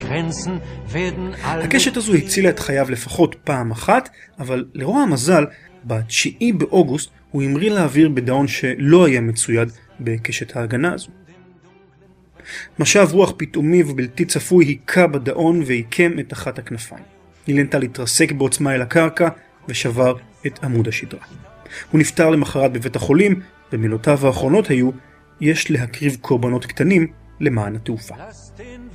הקשת הזו הצילה את חייו לפחות פעם אחת, אבל לרוע המזל, ב-9 באוגוסט הוא המריא לאוויר בדאון שלא היה מצויד בקשת ההגנה הזו. משב רוח פתאומי ובלתי צפוי היכה בדאון והיקם את אחת הכנפיים. לילנטל התרסק בעוצמה אל הקרקע ושבר את עמוד השדרה. הוא נפטר למחרת בבית החולים, ומילותיו האחרונות היו, יש להקריב קורבנות קטנים למען התעופה.